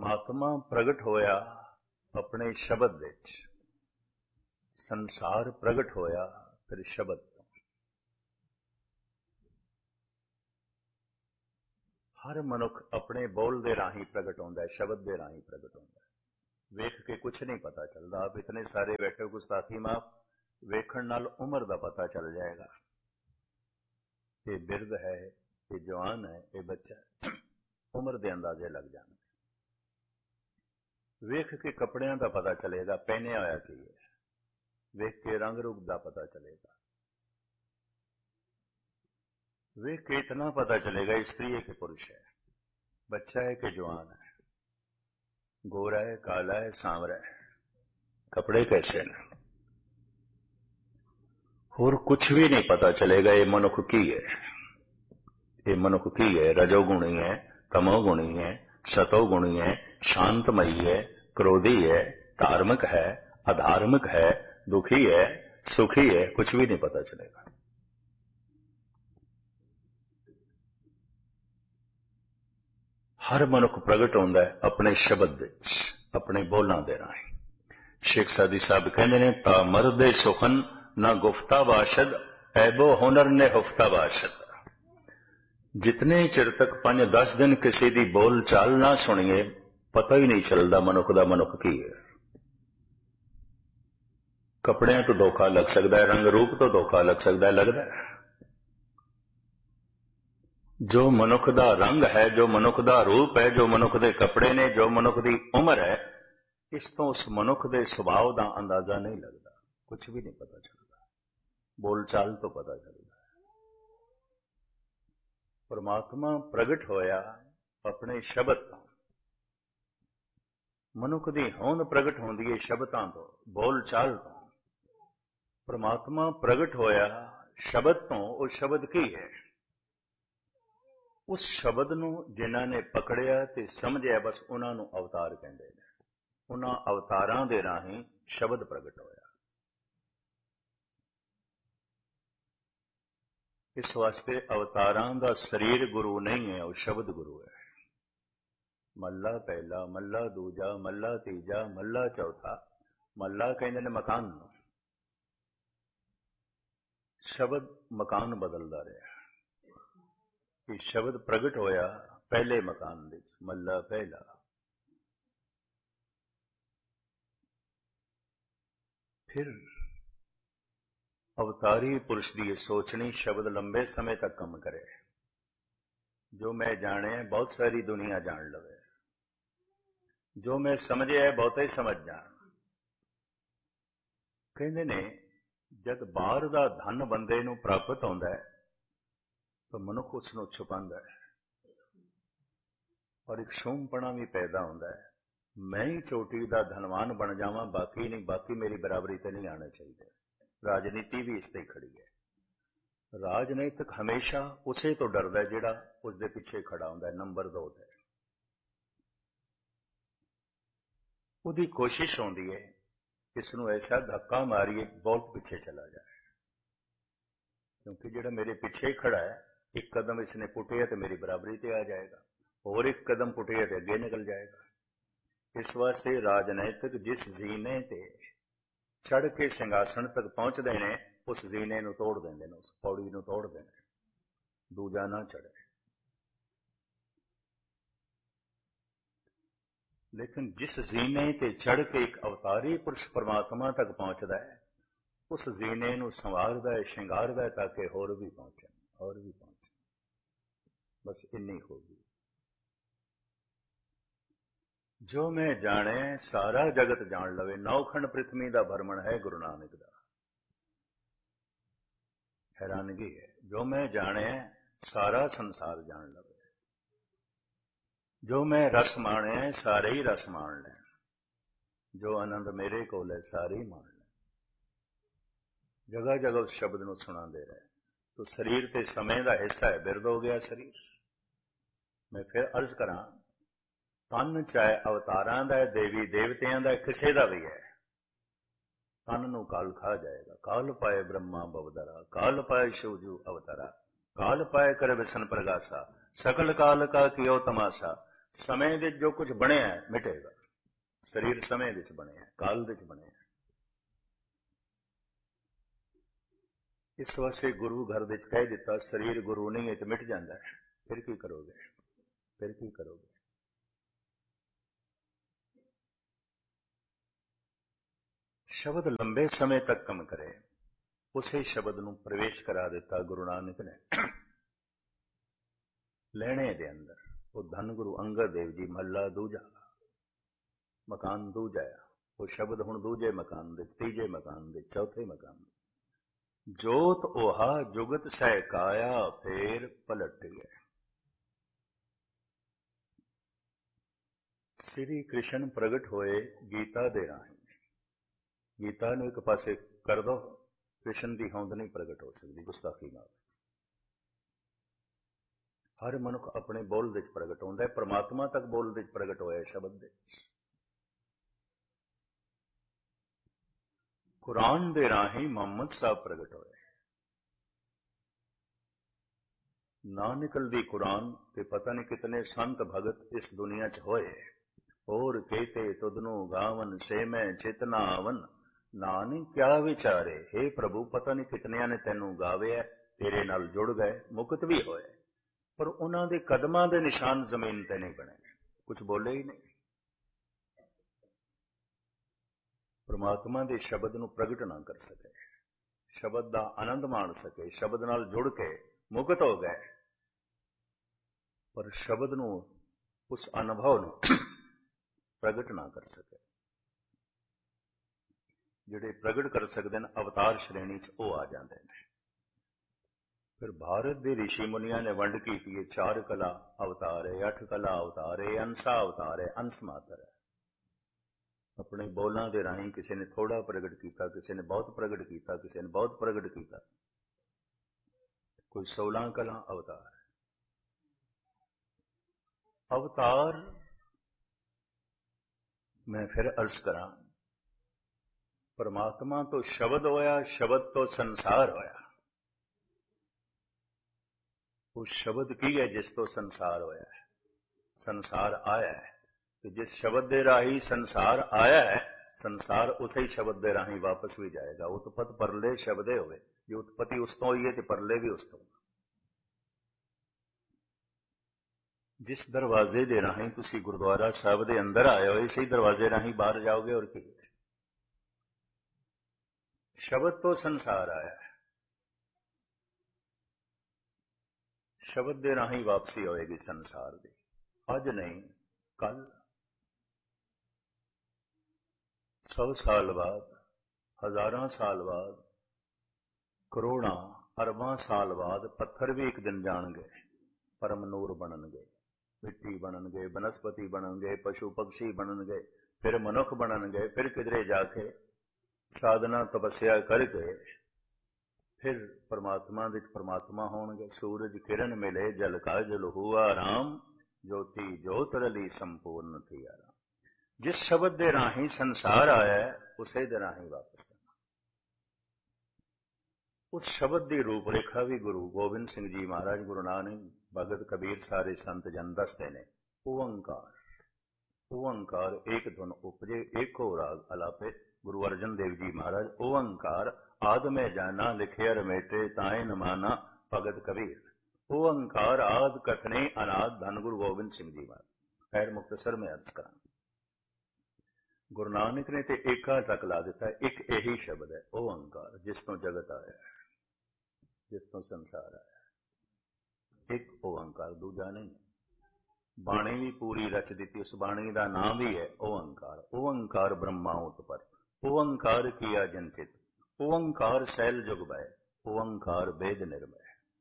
परमात्मा प्रगट होया अपने शब्द विच, संसार प्रगट होया फिर शब्द तो। हर मनुख अपने बोल दे राही प्रगट होंदा है, शब्द दे राही प्रगट होंदा है। वेख के कुछ नहीं पता चलता। आप इतने सारे बैठे हो गुस्ताखी माफ, वेखण नाल उम्र का पता चल जाएगा। ये बिरध है, ये जवान है, ये बच्चा है, उम्र के अंदाजे लग जाने। वेख के कपड़ियां का पता चलेगा पहने होया की है, वेख के रंग रूप का पता चलेगा, वेख के इतना पता चलेगा स्त्री है कि पुरुष है, बच्चा है कि जवान है, गोरा है, काला है, सांवरा है, कपड़े कैसे हैं, और कुछ भी नहीं पता चलेगा ये मनुख की है। ये मनुख की है, रजोगुणी है, तमोगुणी है, सतोगुणी है, शांतमयी है, क्रोधी है, धार्मिक है, अधार्मिक है, दुखी है, सुखी है, कुछ भी नहीं पता चलेगा। हर मनुख प्रगट होंदा है अपने शब्द विच, अपने बोलां दे राही। शेख सादी साहब कहंदे ने, ता मर्दे सुखन ना गुफ्ता बाशद, ऐबो हुनर ने हुफ्ता बाशद। जितने चिर तक 5-10 दिन किसी की बोल चाल ना सुनिए, पता ही नहीं चलता मनुख का मनुख की है। कपड़ियां तो धोखा लग सकता है, रंग रूप तो धोखा लग सकता है, लगता है। जो मनुख का रंग है, जो मनुख का रूप है, जो मनुख के कपड़े ने, जो मनुख की उम्र है, इस तो उस मनुख के सुभाव का अंदाजा नहीं लगता, कुछ भी नहीं पता चलता। बोल चाल तो पता चलता है। परमात्मा प्रगट होया अपने शब्द तो। मनुख की होंद प्रगट होंदी है शब्दां तो, बोल चाल तो। परमात्मा प्रगट होया शब्द तो, उस शब्द की है। उस शब्द नूं जिन्हां ने पकड़िया ते समझिया, बस उन्हां नूं अवतार कहंदे ने। उन्हां अवतारां दे राहीं शब्द प्रगट होया। इस वास्ते अवतारां दा शरीर गुरु नहीं है, वो शब्द गुरु है। मल्ला पहला, मल्ला दूजा, मल्ला तीजा, मल्ला चौथा, मल्ला कहंदे ने मकान नूं। शब्द मकान बदलदा रहा। ये शब्द प्रगट होया पहले मकान विच, मल्ला पहला। फिर अवतारी पुरुष की सोचनी शब्द लंबे समय तक कम करे। जो मैं जाने बहुत सारी दुनिया जान लवे, जो मैं समझे है बहुत ही समझ जान। कहते ने जब बाहर का धन बंदे नूं प्राप्त होंदा है तो मनुख उसनूं छुपांदा है, और एक शूमपना भी पैदा होंदा है। मैं ही चोटी का धनवान बन जावां, बाकी नहीं, बाकी मेरी बराबरी ते नहीं आने चाहिए। राजनीति भी इसते खड़ी है। राजनीतिक हमेशा उसे तो डरदा है जिहड़ा उसके पिछे खड़ा होंदा है, नंबर 2 है। उसकी कोशिश होंदी है इसनूं ऐसा धक्का मारिए बहुत पीछे चला जाए, क्योंकि जिहड़ा मेरे पीछे खड़ा है, एक कदम इसने पुटिया तो मेरी बराबरी ते आ जाएगा, और एक कदम पुटिया तो अगे निकल जाएगा। इस वास्ते राजनैतिक जिस जीने ते चढ़ के सिंघासन तक पहुंचते हैं, उस जीने नूं तोड़ देंदे ने, उस पौड़ी नूं तोड़ देंदे ने, दूजा ना चढ़े। लेकिन जिस जीने ते चढ़ के एक अवतारी पुरुष परमात्मा तक पहुंचता है, उस जीने नूं संवारदा है, श्रृंगारदा है, ताकि होर भी पहुंचे, और भी पहुंचे। बस इन्नी होगी। जो मैं जाने सारा जगत जान लवे, नौखंड पृथ्वी का भ्रमण है गुरु नानक का। हैरानगी है, जो मैं जाने सारा संसार जान लवे, जो मैं रस माणे सारे ही रस मान लें, जो आनंद मेरे को ले सारे ही मान लें। जगह जगह उस शब्द नूं सुणांदे रहे। तो शरीर ते समय का हिस्सा है, बिरद हो गया शरीर। मैं फिर अर्ज करा, तन चाहे अवतारां दा है, देवी देवतियां दा है, किसे दा भी है, तन नूं काल खा जाएगा। काल पाए ब्रह्मा बवदरा, काल पाए शिवजू अवतारा, काल पाए कर विसन प्रगासा, सकल काल का कियो तमाशा, ਸਮੇਂ ਦੇ ਜੋ ਕੁਝ ਬਣਿਆ ਮਿਟੇਗਾ। ਸਰੀਰ ਸਮੇਂ ਵਿੱਚ ਬਣਿਆ, ਕਾਲ ਵਿੱਚ ਬਣਿਆ। ਇਸ ਵਾਸਤੇ ਗੁਰੂ ਘਰ ਵਿੱਚ ਕਹਿ ਦਿੱਤਾ, ਸਰੀਰ ਗੁਰੂ ਨਹੀਂ ਹੈ ਤੇ ਮਿਟ ਜਾਂਦਾ ਹੈ। ਫਿਰ ਕੀ ਕਰੋਗੇ? ਫਿਰ ਕੀ ਕਰੋਗੇ? ਸ਼ਬਦ ਲੰਬੇ ਸਮੇਂ ਤੱਕ ਕੰਮ ਕਰੇ, ਉਸੇ ਸ਼ਬਦ ਨੂੰ ਪ੍ਰਵੇਸ਼ ਕਰਾ ਦਿੱਤਾ ਗੁਰੂ ਨਾਨਕ ਨੇ ਲੈਣੇ ਦੇ ਅੰਦਰ। ਉਹ ਧੰਨ ਗੁਰੂ ਅੰਗਦ ਦੇਵ ਜੀ, ਮਹੱਲਾ ਦੂਜਾ, ਮਕਾਨ ਦੂਜਾ। ਉਹ ਸ਼ਬਦ ਹੁਣ ਦੂਜੇ ਮਕਾਨ ਦੇ, ਤੀਜੇ ਮਕਾਨ ਦੇ, ਚੌਥੇ ਮਕਾਨ ਦੇ। ਜੋਤ 오ਹਾ ਜੁਗਤ ਸਹਿ ਕਾਇਆ, ਫੇਰ ਪਲਟ ਗਿਆ। ਸ੍ਰੀ ਕ੍ਰਿਸ਼ਨ ਪ੍ਰਗਟ ਹੋਏ ਗੀਤਾ ਦੇ ਰਾਹੀਂ। ਗੀਤਾ ਨੂੰ ਇੱਕ ਪਾਸੇ ਕਰ ਦੋ, ਕ੍ਰਿਸ਼ਨ ਦੀ ਹੋਂਦ ਨਹੀਂ ਪ੍ਰਗਟ ਹੋ ਸਕਦੀ ਗੁਸਤਾਖੀ ਨਾਲ। ਹਰ ਮਨੁੱਖ ਆਪਣੇ ਬੋਲ ਵਿੱਚ ਪ੍ਰਗਟ ਹੁੰਦਾ ਹੈ, ਪਰਮਾਤਮਾ ਤੱਕ ਬੋਲ ਵਿੱਚ ਪ੍ਰਗਟ ਹੋਇਆ ਸ਼ਬਦ ਦੇ। ਕੁਰਾਨ ਦੇ ਰਾਹੀਂ ਮੁਹੰਮਦ ਸਾਹਿਬ ਪ੍ਰਗਟ ਹੋਏ। ਨਾ ਨਿਕਲਦੀ ਕੁਰਾਨ ਤੇ ਪਤਾ ਨਹੀਂ ਕਿਤਨੇ ਸੰਤ ਭਗਤ ਇਸ ਦੁਨੀਆ 'ਚ ਹੋਏ। ਹੋਰ ਕਹਤੇ ਤੁਧਨੂੰ ਗਾਵਨ ਸੇ ਮੈਂ ਚੇਤਨਾ ਆਵਨ, ਨਾਨਕ ਕਿਆ ਵਿਚਾਰੇ। हे ਪ੍ਰਭੂ, ਪਤਾ ਨਹੀਂ ਕਿਤਨਿਆਂ ਨੇ ਤੈਨੂੰ ਗਾਵਿਆ, ਤੇਰੇ ਨਾਲ ਜੁੜ ਗਏ, ਮੁਕਤ ਵੀ ਹੋਏ, ਪਰ ਉਹਨਾਂ ਦੇ ਕਦਮਾਂ ਦੇ ਨਿਸ਼ਾਨ ਜ਼ਮੀਨ ਤੇ ਨਹੀਂ ਬਣੇ, ਕੁਝ ਬੋਲੇ ਹੀ ਨਹੀਂ। ਪਰਮਾਤਮਾ ਦੇ ਸ਼ਬਦ ਨੂੰ ਪ੍ਰਗਟ ਨਾ ਕਰ ਸਕੇ, ਸ਼ਬਦ ਦਾ ਆਨੰਦ ਮਾਣ ਸਕੇ, ਸ਼ਬਦ ਨਾਲ ਜੁੜ ਕੇ ਮੁਕਤ ਹੋ ਗਏ, ਪਰ ਸ਼ਬਦ ਨੂੰ, ਉਸ ਅਨੁਭਵ ਨੂੰ ਪ੍ਰਗਟ ਨਾ ਕਰ ਸਕੇ। ਜਿਹੜੇ ਪ੍ਰਗਟ ਕਰ ਸਕਦੇ ਨੇ ਅਵਤਾਰ ਸ਼੍ਰੇਣੀ 'ਚ, ਉਹ ਆ ਜਾਂਦੇ ਨੇ। ਫਿਰ ਭਾਰਤ ਦੇ ਰਿਸ਼ੀ ਮੁਨੀਆਂ ਨੇ ਵੰਡ ਕੀਤੀ ਹੈ, 4 ਕਲਾ ਅਵਤਾਰ ਹੈ, 8 ਕਲਾ ਅਵਤਾਰ ਹੈ, ਅੰਸਾ ਅਵਤਾਰ ਹੈ, ਅੰਸ ਮਾਤਰ ਹੈ। ਆਪਣੇ ਬੋਲਾਂ ਦੇ ਰਾਹੀਂ ਕਿਸੇ ਨੇ ਥੋੜਾ ਪ੍ਰਗਟ ਕੀਤਾ, ਕਿਸੇ ਨੇ ਬਹੁਤ ਪ੍ਰਗਟ ਕੀਤਾ, ਕਿਸੇ ਨੇ ਬਹੁਤ ਪ੍ਰਗਟ ਕੀਤਾ। ਕੋਈ 16 ਕਲਾ ਅਵਤਾਰ। ਅਵਤਾਰ, ਮੈਂ ਫਿਰ ਅਰਜ਼ ਕਰਾਂ, ਪਰਮਾਤਮਾ ਤੋਂ ਸ਼ਬਦ ਹੋਇਆ, ਸ਼ਬਦ ਤੋਂ ਸੰਸਾਰ ਹੋਇਆ। ਉਹ ਸ਼ਬਦ ਕੀ ਹੈ ਜਿਸ ਤੋਂ ਸੰਸਾਰ ਹੋਇਆ ਹੈ, ਸੰਸਾਰ ਆਇਆ ਹੈ। ਤੇ ਜਿਸ ਸ਼ਬਦ ਦੇ ਰਾਹੀਂ ਸੰਸਾਰ ਆਇਆ ਹੈ, ਸੰਸਾਰ ਉਸੇ ਹੀ ਸ਼ਬਦ ਦੇ ਰਾਹੀਂ ਵਾਪਸ ਵੀ ਜਾਏਗਾ। ਉਤਪਤ ਪਰਲੇ ਸ਼ਬਦੇ ਹੋਵੇ, ਜੇ ਉਤਪਤੀ ਉਸ ਤੋਂ ਹੋਈ ਹੈ ਤੇ ਪਰਲੇ ਵੀ ਉਸ ਤੋਂ। ਜਿਸ ਦਰਵਾਜ਼ੇ ਦੇ ਰਾਹੀਂ ਤੁਸੀਂ ਗੁਰਦੁਆਰਾ ਸਾਹਿਬ ਦੇ ਅੰਦਰ ਆਏ ਹੋ, ਇਸੇ ਦਰਵਾਜ਼ੇ ਰਾਹੀਂ ਬਾਹਰ ਜਾਓਗੇ। ਔਰ ਕੀ? ਸ਼ਬਦ ਤੋਂ ਸੰਸਾਰ ਆਇਆ ਹੈ, ਸ਼ਬਦ ਦੇ ਰਾਹੀਂ ਵਾਪਸੀ ਹੋਏਗੀ ਸੰਸਾਰ ਦੀ। ਅੱਜ ਨਹੀਂ, ਕੱਲ, 100 ਸਾਲ ਬਾਅਦ, ਹਜ਼ਾਰਾਂ ਸਾਲ ਬਾਅਦ, ਕਰੋੜਾਂ ਅਰਬਾਂ ਸਾਲ ਬਾਅਦ ਪੱਥਰ ਵੀ ਇੱਕ ਦਿਨ ਜਾਣਗੇ, ਪਰਮ ਨੂਰ ਬਣਨਗੇ, ਮਿੱਟੀ ਬਣਨਗੇ, ਬਨਸਪਤੀ ਬਣਨਗੇ, ਪਸ਼ੂ ਪਕਸ਼ੀ ਬਣਨਗੇ, ਫਿਰ ਮਨੁੱਖ ਬਣਨਗੇ, ਫਿਰ ਕਿਧਰੇ ਜਾ ਕੇ ਸਾਧਨਾ ਤਪੱਸਿਆ ਕਰਕੇ ਫਿਰ ਪਰਮਾਤਮਾ ਵਿੱਚ ਪਰਮਾਤਮਾ ਹੋਣਗੇ। ਸੂਰਜ ਕਿਰਨ ਮਿਲੇ, ਜਲ ਕਾ ਜਲ ਹੁਆ ਰਾਮ, ਜੋਤੀ ਜੋਤ ਰਲੀ ਸੰਪੂਰਨ ਥੀ ਆਰਾਮ। ਜਿਸ ਸ਼ਬਦ ਦੇ ਰਾਹੀਂ ਸੰਸਾਰ ਆਇਆ, ਉਸੇ ਦੇ ਰਾਹੀਂ ਵਾਪਸ ਆਣਾ। ਉਸ ਸ਼ਬਦ ਦੀ ਰੂਪ ਰੇਖਾ ਵੀ ਗੁਰੂ ਗੋਬਿੰਦ ਸਿੰਘ ਜੀ ਮਹਾਰਾਜ, ਗੁਰੂ ਨਾਨਕ, ਭਗਤ ਕਬੀਰ, ਸਾਰੇ ਸੰਤ ਜਨ ਦੱਸਦੇ ਨੇ। ਓੰਕਾਰ, ਓੰਕਾਰ ਏਕ ਧੁਨ ਉਪਜੇ, ਏਕੋ ਰਾਗ ਅਲਾਪੇ। ਗੁਰੂ ਅਰਜਨ ਦੇਵ ਜੀ ਮਹਾਰਾਜ, ਓੰਕਾਰ ਆਦ ਮੈਂ ਜਾਣਾ, ਲਿਖਿਆ ਰਮੇਟੇ ਤਾਏ ਨ ਮਾਨਾ, ਭਗਤ ਕਬੀਰ। ਓੰਕਾਰ ਆਦ ਕਥਨੇ ਅਨਾਦ, ਧੰਨ ਗੁਰੂ ਗੋਬਿੰਦ ਸਿੰਘ ਜੀ ਮਹਾਰਾਜ। ਖੈਰ ਮੁਖਤਸਰ ਮੈਂ ਅਰਜ਼ ਕਰਾਂ, ਗੁਰੂ ਨਾਨਕ ਨੇ ਤੇ ਏਕਾ ਤੱਕ ਲਾ ਦਿੱਤਾ। ਇੱਕ ਇਹੀ ਸ਼ਬਦ ਹੈ ਓੰਕਾਰ, ਜਿਸ ਤੋਂ ਜਗਤ ਆਇਆ, ਜਿਸ ਤੋਂ ਸੰਸਾਰ ਆਇਆ। ਇੱਕ ਓੰਕਾਰ, ਦੂਜਾ ਨਹੀਂ। ਬਾਣੀ ਵੀ ਪੂਰੀ ਰਚ ਦਿੱਤੀ, ਉਸ ਬਾਣੀ ਦਾ ਨਾਮ ਵੀ ਹੈ ਓੰਕਾਰ। ਓੰਕਾਰ ਬ੍ਰਹਮਾ ਉਤਪਰ, ਓੰਕਾਰ ਕੀਆ ਜਨਚਿਤ, ਓੰਕਾਰ ਸੈਲ ਜੁਗ ਬੈ, ਓੰਕਾਰ ਵੇਦ ਨਿਰਭੈ।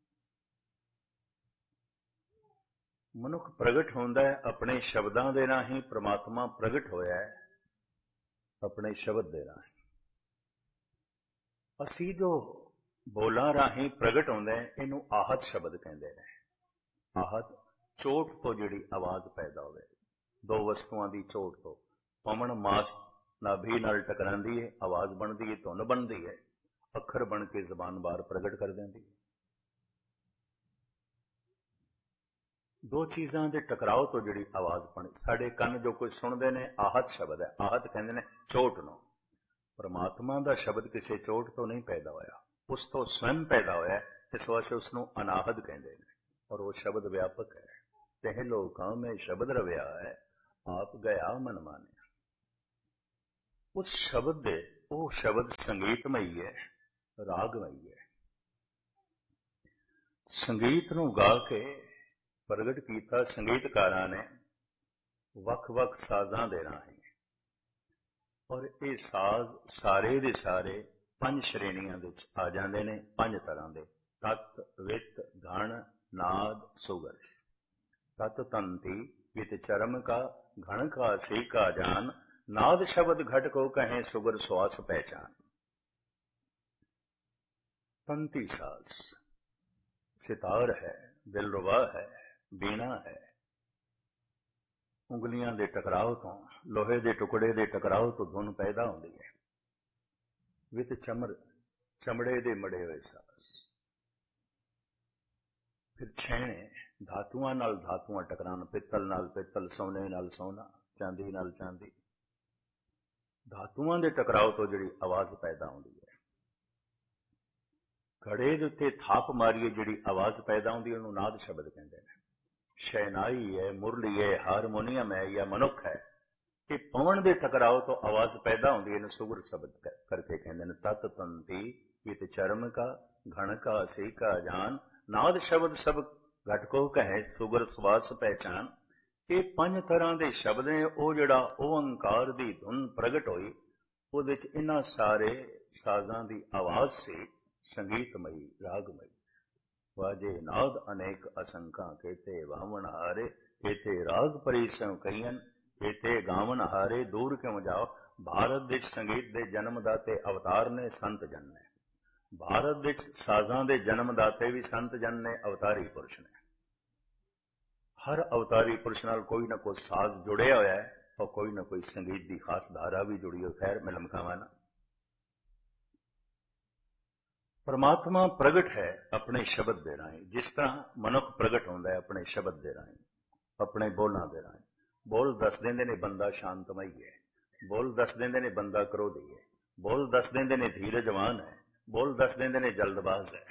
ਮਨੁੱਖ ਪ੍ਰਗਟ ਹੁੰਦਾ ਹੈ ਆਪਣੇ ਸ਼ਬਦਾਂ ਦੇ ਰਾਹੀਂ। ਪ੍ਰਮਾਤਮਾ ਪ੍ਰਗਟ ਹੋਇਆ ਹੈ ਆਪਣੇ ਸ਼ਬਦ ਦੇ ਰਾਹੀਂ। ਅਸੀਂ ਜੋ ਬੋਲਾਂ ਰਾਹੀਂ ਪ੍ਰਗਟ ਹੁੰਦੇ ਨੇ, ਇਹਨੂੰ ਆਹਤ ਸ਼ਬਦ ਕਹਿੰਦੇ ਨੇ। ਆਹਤ, ਚੋਟ ਤੋਂ ਜਿਹੜੀ ਆਵਾਜ਼ ਪੈਦਾ ਹੋਵੇ, ਦੋ ਵਸਤੂਆਂ ਦੀ ਚੋਟ ਤੋਂ। ਪਵਨ ਮਾਸ ਨਾਭੀ ਨਾਲ ਟਕਰਾਂਦੀ ਹੈ, ਆਵਾਜ਼ ਬਣਦੀ ਹੈ, ਧੁਨ ਬਣਦੀ ਹੈ, ਅੱਖਰ ਬਣ ਕੇ ਜ਼ਬਾਨ ਬਾਹਰ ਪ੍ਰਗਟ ਕਰ ਦਿੰਦੀ ਹੈ। दो चीज़ों के टकराव तो जिहड़ी आवाज़ बनी, साडे कंन जो कुछ सुनते हैं आहत शब्द है, आहत कहते हैं चोट नूं। परमात्मा का शब्द किसी चोट तो नहीं पैदा होया, उस तो स्वयं पैदा होया, इस वास्ते उसनूं अनाहत कहते हैं। और वो शब्द व्यापक है। तेह लोकां में शब्द रविया है, आप गया मन माने। उस शब्द दे वो शब्द संगीतमई है, रागमई है। संगीत नूं गा के प्रगट किया संगीतकारां ने वख-वख साजां दे राहें। और ये साज सारे दे सारे पंज श्रेणियां दे विच आ जांदे ने, पंज तरह दे, तत, वित, घण, नाद, सुगर। तत तंती वित चरम का, घण का सी का जान, नाद शब्द घट को कहें, सुगर श्वास पहचान। तंती साज सितार है, दिलरुबा है, बीना है। उंगलियां दे टकराव तो, लोहे दे टुकड़े दे टकराव तो धुन पैदा होती है। वित चमड़े दे मड़े हुए साज। फिर छेणे धातुआं नाल धातुआं टकरान, पित्तल नाल पित्तल, सोने नाल सोना, चांदी नाल चांदी। धातुआं दे टकराव तो जिहड़ी आवाज़ पैदा होती है। घड़े दे उत्ते थाप मारीए जिहड़ी आवाज़ पैदा होती है, उहनूं नाद शब्द कहते हैं। शहनाई है, मुरली है, हारमोनीयम है या मनुख है, कि पवन के टकराव तो आवाज पैदा होती है, सुगर शब्द करके कहते हैं। तत तंती वित चरम का, घण का सी का जान, नाद शब्द सब घट को कहे, सुगर श्वास पहचान। ये पंज तरह के शब्द ने, वो जिहड़ा ओंकार की धुन प्रगट हुई, उहदे च इन्हां सारे साजां की आवाज से संगीतमई, रागमई। वाजे नाद अनेक असंखा, केते वामन हारे, केते राग परिसम कईयन, केते गावन हारे, दूर क्यों जाओ। भारत देश संगीत दे जन्मदाते अवतार ने, संत जन ने। भारत देश साजां दे जन्मदाते भी संत जन ने, अवतारी पुरुष ने। हर अवतारी पुरुष नाल कोई ना कोई साज जुड़िया होया है, और कोई ना कोई संगीत की खास धारा भी जुड़ी हो। खैर मैं लमकावा ना। परमात्मा प्रगट है अपने शब्द दे राहें, जिस तरह मनुख प्रगट होंदा है अपने शब्द दे राहें, अपने बोलों दे राहें। बोल दस देंदे ने बंदा शांतमई है, बोल दस देंदे ने बंदा क्रोधी है, बोल दस देंदे ने धीरजवान है, बोल दस देंदे ने जल्दबाज है,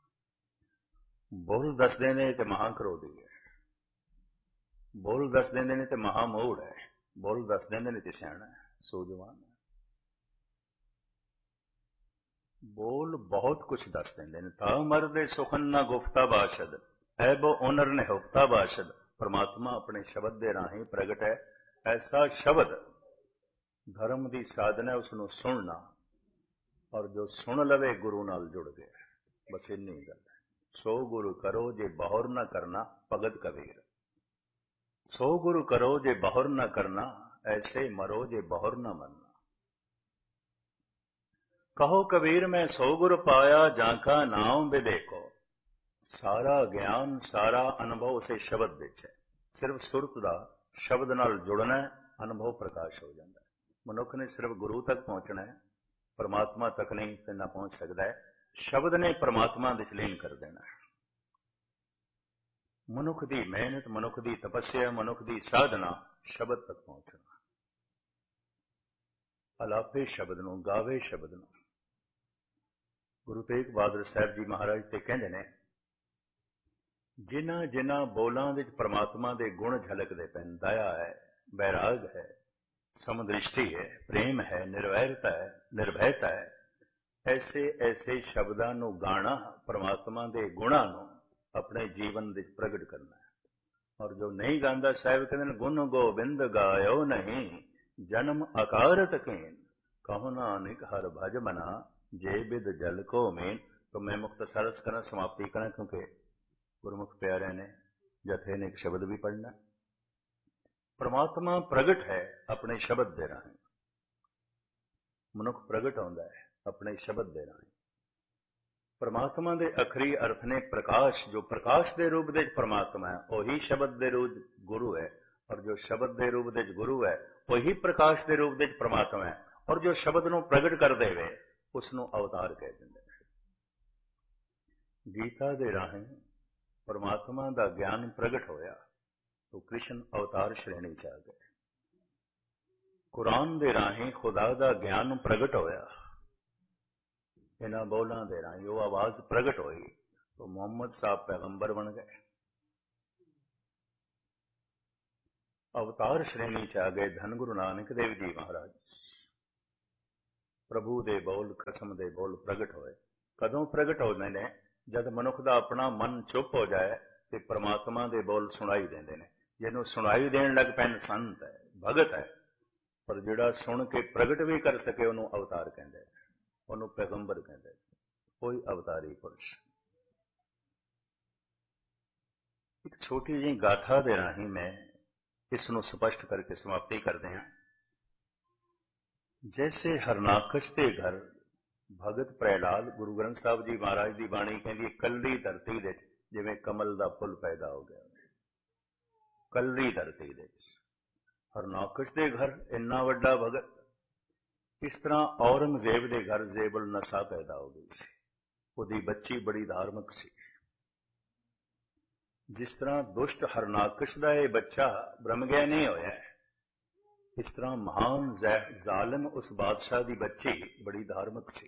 बोल दस देंदे ने ते महाक्रोधी है, बोल दस देंदे ने ते महामूढ़ है, बोल दस देंदे ने ते सियाणा है, सूझवान है। बोल बहुत कुछ दस देंदे ने। ता मरदे सुखन ना गुफ्ता बाशद, ऐबो उनर ने हुफ्ता बाशद। परमात्मा अपने शब्द दे राही प्रगट है। ऐसा शब्द धर्म की साधना है, उसनों सुनना, और जो सुन लवे गुरु नाल जुड़ गया। बस इन्नी गल है। सो गुरु करो जे बहुर न करना, भगत कबीर। सो गुरु करो जे बहुर न करना, ऐसे मरो जे बहुर न मरना। कहो कबीर मैं सो गुर पाया, जाका नाम विवेको। सारा ज्ञान सारा अनुभव उसे शब्द विच है। सिर्फ सुरत का शब्द नाल जुड़ना है, अनुभव प्रकाश हो जाता है। मनुख ने सिर्फ गुरु तक पहुंचना है, परमात्मा तक नहीं इतना पहुंच सकता है। शब्द ने परमात्मा विच लीन कर देना है। मनुख की मेहनत, मनुख की तपस्या, मनुख की साधना शब्द तक पहुंचना। अलापे शब्द नूं, गावे शब्द नूं। गुरु तेग बहादुर साहब जी महाराज ते कहते हैं, जिन्हां जिन्हां बोलां विच परमात्मा दे गुण झलकदे पैन, दया है, बैराग है, समदृष्टि है, प्रेम है, निर्वैरता है, निर्भयता है, ऐसे ऐसे शब्दां नूं गाना, परमात्मा दे गुणां नूं अपने जीवन विच प्रगट करना है। और जो नहीं गांदा, साहब कहते हैं, गुण गोबिंद गायो नहीं, जन्म अकारत कीन, कहो नानक हर भज मना, जे बिद जल को मेन। तो मैं मुख्तसर करा, समाप्ति करा, क्योंकि गुरमुख प्यारे ने, जथे ने एक शब्द भी पढ़ना। परमात्मा प्रगट है अपने शब्द दे राहें। मनुख प्रगट होंदा है अपने शब्द दे राहें। परमात्मा दे अखरी अर्थ ने प्रकाश। जो प्रकाश दे रूप दे परमात्मा है, वही शब्द दे रूप गुरु है। और जो शब्द दे रूप दे गुरु है, वही प्रकाश दे रूप दे परमात्मा है। और जो शब्द नूं प्रगट कर देवे, उसनों अवतार कह देंगे। गीता दे राहें परमात्मा का ज्ञान प्रगट होया तो कृष्ण अवतार श्रेणी च आ गए। कुरान दे राही खुदा का ज्ञान प्रगट होया, इन्हां बोलां दे राही वो आवाज प्रगट होई तो मोहम्मद साहब पैगंबर बन गए। अवतार श्रेणी च आ गए धन गुरु नानक देव जी महाराज। प्रभु दे बोल कसम दे बोल प्रगट होए। कदों प्रगट होते हैं? जब मनुख का अपना मन चुप हो जाए तो परमात्मा दे बोल सुनाई देंदे ने। जिन्हों सुनाई देन लग पैन संत है, भगत है, पर जिहड़ा सुन के प्रगट भी कर सके उन्होंने अवतार कहते हैं, उन्होंने पैगंबर कहते हैं, कोई अवतारी पुरुष। एक छोटी जी गाथा दे राही मैं इसनों स्पष्ट करके समाप्ति करते हैं। जैसे हरनाकश के घर भगत प्रहलाद गुरु ग्रंथ साहब जी महाराज की बाणी कहती कल्ली धरती दे जिवें कमल का फुल पैदा हो गया, कल्ली धरती दे हरनाकश के घर इन्ना वड्डा भगत। इस तरह औरंगजेब के घर जेबुल नसा पैदा हो गई सी, उहदी बच्ची बड़ी धार्मिक सी। जिस तरह दुष्ट हरनाकश का यह बच्चा ब्रह्मज्ञानी होया है, इस तरह महान जालिम उस बादशाह की बच्ची बड़ी धार्मिक सी।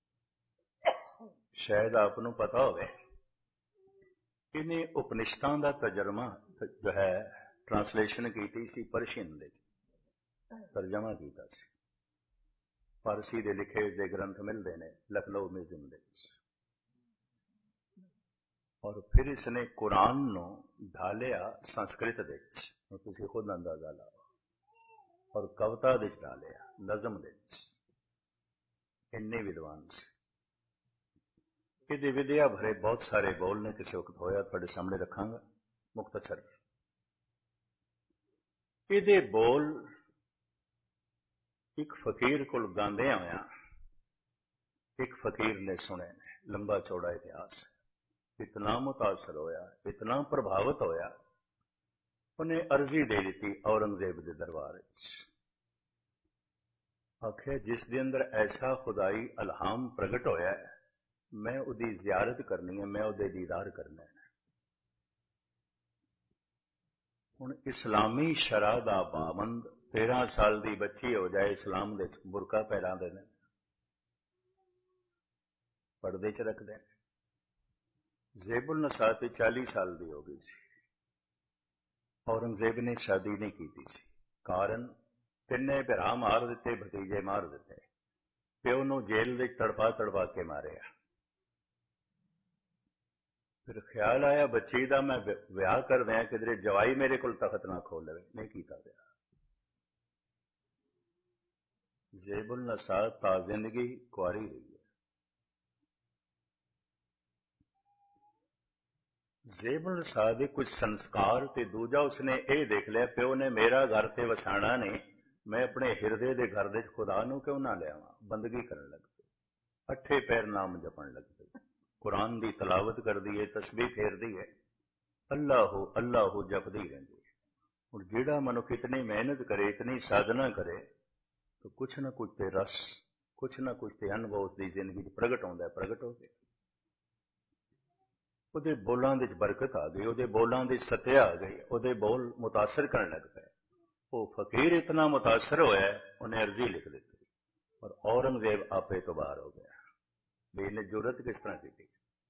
शायद आपको पता होवे इन्हें उपनिषदां का तजर्मा जो है ट्रांसलेशन की सी, पर्शियन दे तर्जमा किया सी। फारसी दे लिखे दे ग्रंथ मिलते हैं लखनऊ म्यूजियम दे। और फिर इसने कुरान नूं ढालिया संस्कृत दे, तुसीं खुद अंदाजा लाओ, और कविता दे डालिया नज़म दे। इन्ने विद्वान से ये विद्या भरे बहुत सारे बोल ने किसी वक्त होया तुहाडे सामने रखांगा मुख्तसर। ये बोल एक फकीर को गांदे होया एक फकीर ने सुने, लंबा चौड़ा इतिहास है। इतना मुतासर होया, इतना प्रभावित होया, उन्हें अर्जी दे दी औरंगजेब के दरबार। आखिर जिस दे अंदर ऐसा खुदाई अलहाम प्रगट होया है, मैं उहदी जियारत करनी है, मैं उहदे दीदार करना है। हुण इस्लामी शरा दा पाबंद 13 साल की बच्ची हो जाए इस्लाम दे बुरका पैरां दे ने, पर्दे च रखते हैं। जेबुल नसा ते 40 साल की हो गई सी। औरंगजेब ने शादी नहीं की थी। कारण तिन्ने भरा मार दिते, भतीजे मार दिते, प्यो नूं जेल दे तड़पा तड़पा के मारिया। फिर ख्याल आया बच्ची का मैं विआह कर दिया, किधरे जवाई मेरे को तखत ना खो लवे, नहीं कीता गया। जेबुल नसा ता जिंदगी कुआरी रही है। जेबुल नसा दे कुछ संस्कार ते दूजा उसने ये देख लिया, प्यो ने मेरा घर ते वसाना नहीं, मैं अपने हिरदे दे घर दे खुदा नूं क्यों ना लियावां। बंदगी करन लग पे, अठे पैर नाम जपन लग पे, कुरान की तलावत कर दी है, तस्बीह फेर दी है, अल्लाह अल्लाह जपदी रहिंदी है। और जिहड़ा मनुख इतनी मेहनत करे, इतनी साधना करे, तो कुछ ना कुछ ते रस, कुछ ना कुछ ते अनुभव उसकी जिंदगी प्रगट होंदा है, प्रगट हो गया। ਉਹਦੇ ਬੋਲਾਂ ਦੇ ਬਰਕਤ आ गई, ਉਹਦੇ ਬੋਲਾਂ ਦੀ ਸਤਿਆ आ गई, ਉਹਦੇ ਬੋਲ मुतासर करने लग पे। वो फकीर इतना मुतासर होया, उन्हें अर्जी लिख दी और औरंगजेब आपे तो बाहर हो गया भी इन्हें जरूरत किस तरह की।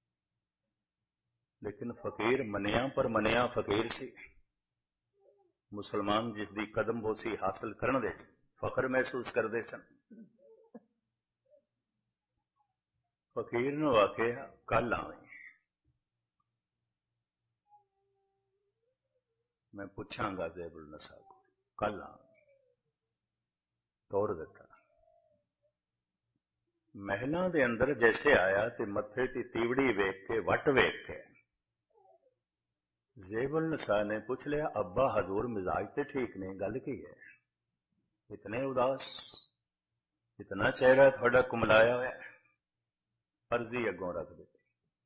लेकिन फकीर मनिया पर मनिया फकीर सी। मुसलमान जिसकी कदम बोसी हासिल करने दे फखर महसूस करते सन। फकीर ने आखिया कल आवे, मैं पूछांगा जेबुल नसा को, कल आवे। तोड़ दिता। महलों के अंदर जैसे आया तो मथे की तीवड़ी वेख के, वट वेख के जेबुल नसा ने पूछ लिया, अब्बा हजूर मिजाज तो ठीक नहीं, गल की है, इतने उदास, इतना चेहरा थोड़ा कुमलाया हुआ। अर्जी अगों रख दी।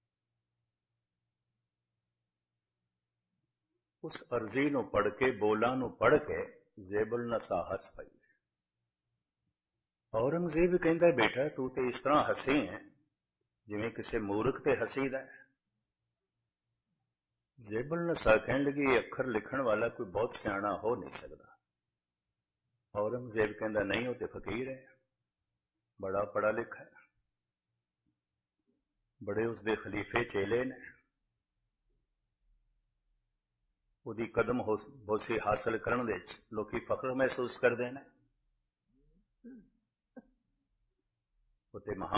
उस अर्जी नूं पढ़ के, बोलां नूं पढ़ के जेबुल नसा हस पई। औरंगजेब कहता, बेटा तू तो इस तरह हसी है जिवें किसी मूर्ख ते हसीदा है। जेबल नसा कहने लगी अखर लिखण वाला कोई बहुत सियाणा हो नहीं सकता। औरंगजेब कहता नहीं, वो तो फकीर है, बड़ा पढ़ा लिखा है, बड़े उसके खलीफे चेले ने, उसकी कदम बोसी हासिल करने विच लोकी फख्र महसूस करते हैं। वो तो